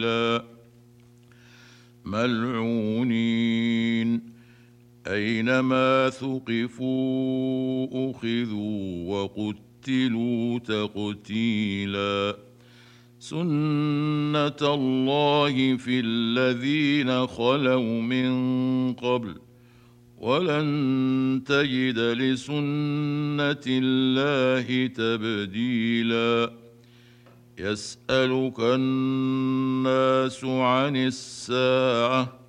ملعونين أينما ثقفوا أخذوا وقتلوا تقتيلا سنة الله في الذين خلوا من قبل ولن تجد لسنة الله تبديلا يسألك الناس عن الساعة